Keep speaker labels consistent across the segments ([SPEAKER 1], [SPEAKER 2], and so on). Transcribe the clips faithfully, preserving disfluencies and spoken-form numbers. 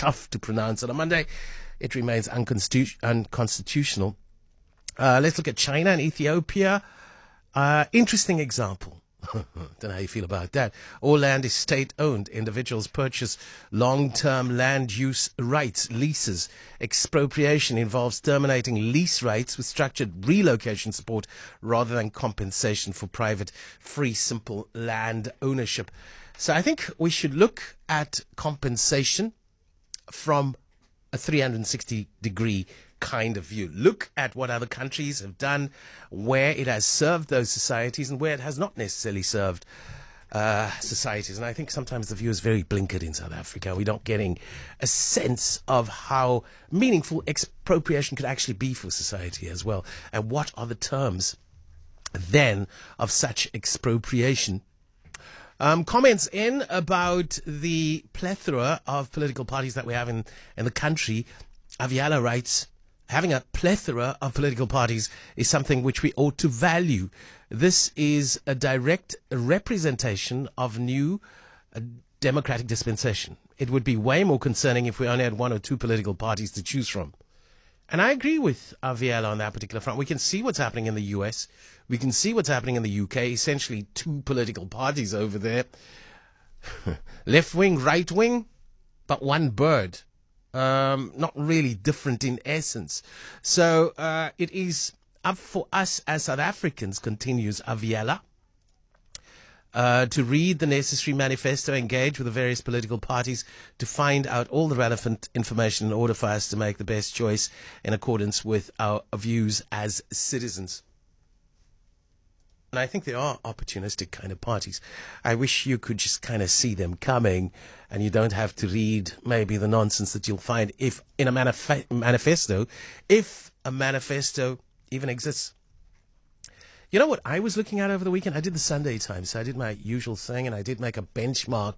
[SPEAKER 1] tough to pronounce. On a Monday, it remains unconstitu- unconstitutional. Uh, let's look at China and Ethiopia. Uh, interesting example. Don't know how you feel about that. All land is state-owned. Individuals purchase long-term land use rights, leases. Expropriation involves terminating lease rights with structured relocation support rather than compensation for private, free, simple land ownership. So I think we should look at compensation from a three hundred sixty degree kind of view. Look at what other countries have done, where it has served those societies and where it has not necessarily served uh, societies. And I think sometimes the view is very blinkered in South Africa. We're not getting a sense of how meaningful expropriation could actually be for society as well. And what are the terms then of such expropriation? Um, comments in about the plethora of political parties that we have in, in the country. Aviala writes, having a plethora of political parties is something which we ought to value. This is a direct representation of new uh, democratic dispensation. It would be way more concerning if we only had one or two political parties to choose from. And I agree with Aviala on that particular front. We can see what's happening in the U S. We can see what's happening in the U K. Essentially two political parties over there. Left wing, right wing, but one bird. Um, not really different in essence. So uh, it is up for us as South Africans, continues Aviala, uh, to read the necessary manifesto, engage with the various political parties to find out all the relevant information in order for us to make the best choice in accordance with our views as citizens. And I think they are opportunistic kind of parties. I wish you could just kind of see them coming and you don't have to read maybe the nonsense that you'll find if in a manif- manifesto, if a manifesto even exists. You know what I was looking at over the weekend? I did the Sunday Times, so I did my usual thing and I did make a benchmark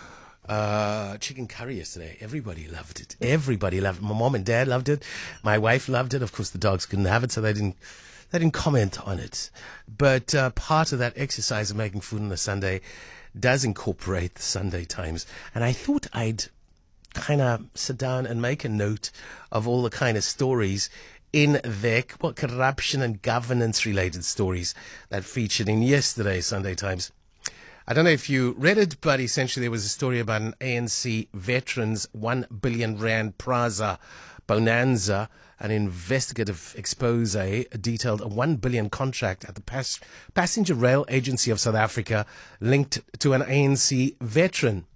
[SPEAKER 1] uh, chicken curry yesterday. Everybody loved it. Everybody loved it. My mom and dad loved it. My wife loved it. Of course, the dogs couldn't have it, so they didn't They didn't comment on it. But uh, part of that exercise of making food on a Sunday does incorporate the Sunday Times. And I thought I'd kind of sit down and make a note of all the kind of stories in there, well, corruption and governance related stories that featured in yesterday's Sunday Times. I don't know if you read it, but essentially there was a story about an A N C veteran's one billion rand Prasa bonanza. An investigative expose detailed a one billion contract at the Pas- Passenger Rail Agency of South Africa linked to an A N C veteran.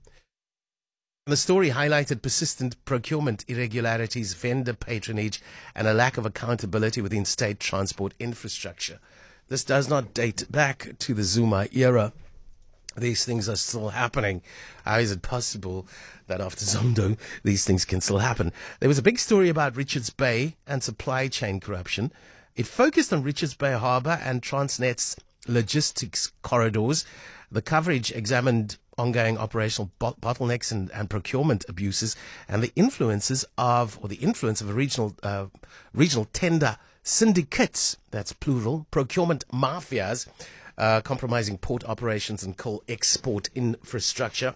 [SPEAKER 1] The story highlighted persistent procurement irregularities, vendor patronage, and a lack of accountability within state transport infrastructure. This does not date back to the Zuma era. These things are still happening. How is it possible that after Zondo, these things can still happen? There was a big story about Richards Bay and supply chain corruption. It focused on Richards Bay Harbour and Transnet's logistics corridors. The coverage examined ongoing operational bot- bottlenecks and, and procurement abuses and the influences of, or the influence of a regional, uh, regional tender syndicates, that's plural, procurement mafias, Uh, compromising port operations and coal export infrastructure.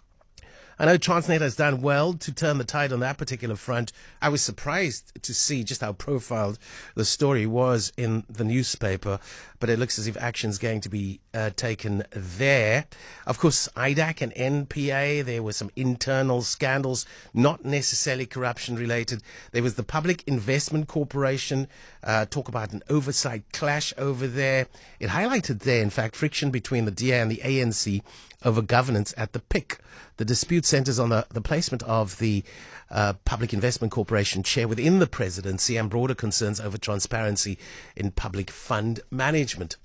[SPEAKER 1] I know Transnet has done well to turn the tide on that particular front. I was surprised to see just how profiled the story was in the newspaper, but it looks as if action's going to be uh, taken there. Of course, I D A C and N P A, there were some internal scandals, not necessarily corruption related. There was the Public Investment Corporation, uh, talk about an oversight clash over there. It highlighted there, in fact, friction between the D A and the A N C over governance at the P I C. The dispute centers on the, the placement of the uh, Public Investment Corporation chair within the presidency and broader concerns over transparency in public fund management.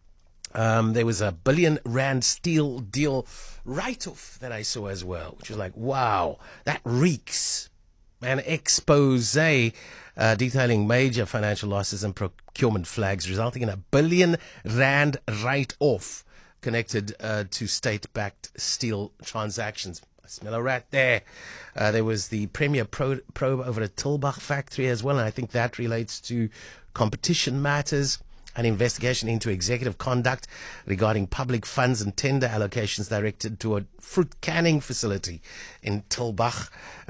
[SPEAKER 1] Um, there was a billion rand steel deal write-off that I saw as well, which was like, wow, that reeks. An expose uh, detailing major financial losses and procurement flags, resulting in a billion rand write-off connected uh, to state-backed steel transactions. I smell a rat there. Uh, there was the Premier pro- probe over a Tilbach factory as well, and I think that relates to competition matters. An investigation into executive conduct regarding public funds and tender allocations directed to a fruit canning facility in Tilbach.